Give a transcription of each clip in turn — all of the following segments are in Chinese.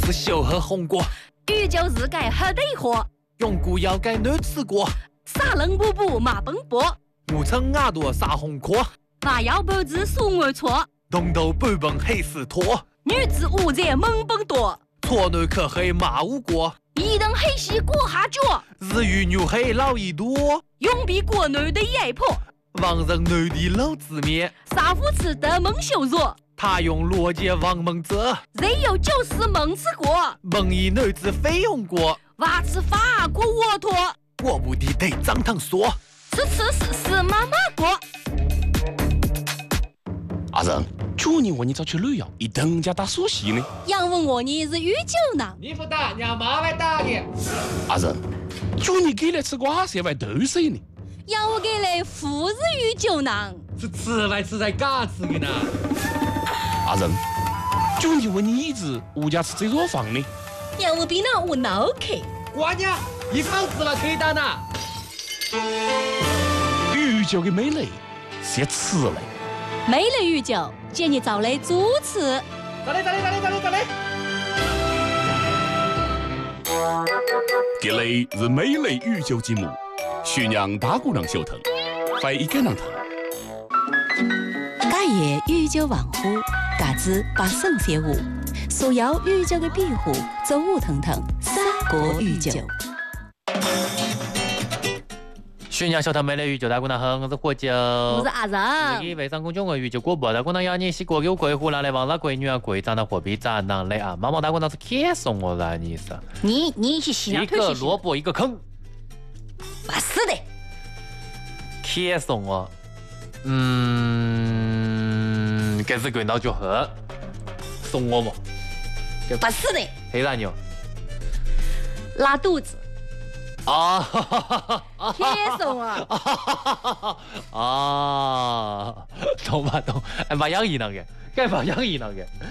是小喝红果， 宇宙是改黑得火， 用古要改男吃过， 沙冷布布马奔波， 我称牙朵撒红壳， 马摇半子苏我错， 东头半本黑死拖， 女子五在猛奔多， 错男可黑马无过， 一等黑西过下脚， 日语牛黑老一多， 永比国内的压迫， 王人男的老子面， 杀夫吃的猛修弱。 他用逻辑王蒙者， 人有就是猛吃过， 蒙一男子非用过， 娃吃法国沃托， 我不的得张堂说， 吃妈妈过。 阿仁，去年问你找去旅游，一等家打苏西呢？ 杨问我你是宇宙呢？ 你不打，让妈来打你。 阿仁，去年给来吃瓜是外豆水呢？ 杨我给来富日宇宙呢？ 是吃来吃在嘎吃的呢。 阿仁，去年问你一直物价吃最弱房呢？ 杨我比那我脑壳。 瓜娘，一房子了可以打呢。 宇宙的美丽是吃嘞。 美丽宇宙，建议找来主持。 咋嘞？ 这里是美丽宇宙节目，宣扬大姑娘小腾，欢迎跟上他。 假夜宇宙万户，嘎子把圣写舞，所有宇宙的庇护，走舞腾腾，三国宇宙。 宣扬小唐美丽宇宙，大姑娘好，我是火酒， 我是阿仁。 自己微商公众号宇宙广播，大姑娘要你是国有贵湖南来，王老贵女啊贵，长得货币长囊来啊，毛毛大姑娘是看送我了，你是？ 你是西洋一个萝卜一个坑， 不是的， 看送我，这是滚到就喝，送我嘛？ 不是的， 黑啥牛？ 拉肚子。 啊， 贴送啊！ 啊，懂吧？哎，把养一那个，该把养一那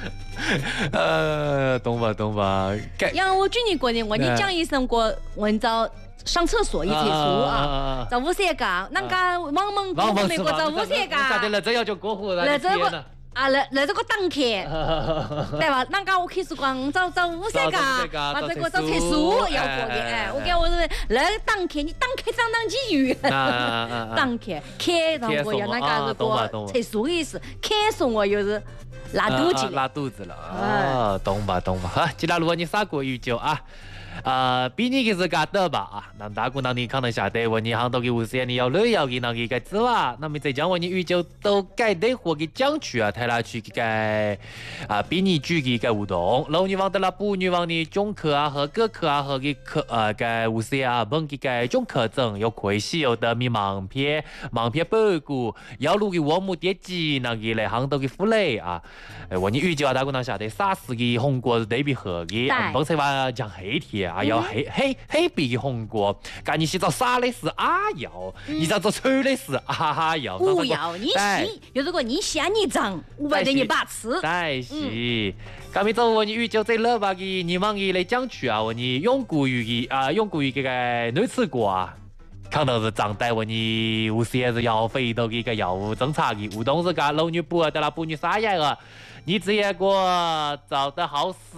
个，懂吧？ 让我举你过年，我你讲一声过，我找上厕所一提出啊，找五三杠，那个王蒙过湖没过找五三杠， 咋的了？这要叫过湖了？ 那这个。啊，来这个打开，对吧？那个我开始讲找五三杠，把这个找厕所要过的，哎，我给我是来打开，你打开相当几句，打开，然后要那个是过厕所的意思，开送我又是拉肚子， 拉肚子了啊，懂吧？好，接下来你啥国语就啊？比你个是嘎的吧啊，那大姑娘你可能晓得，问你很多的无线你要旅游的那个个字哇，那么再讲问你宇宙都改得活给讲去啊，抬拉去个比你举的个活动，老女王的啦，不女王的中课啊和各课啊和个课个无线啊，本个中课证有可以使用的咪盲片报告，要录的我们点击那个来很多的福利啊，问你宇宙啊，大姑娘晓得啥是个红果是对比黑的，本身话讲黑天。啊，要黑比红果，赶你洗澡撒的是阿药，你这做臭的是阿药。 不要你洗，如果你嫌你脏，我得你把持。 再洗，刚才走我你宇宙在乐吧的，你往一来讲去啊，我你用古语这个男吃过啊。可能是长代问你无些是要肥到一个药物侦查的，无论是个老女不的啦，不女啥样啊，你只要个找得好死。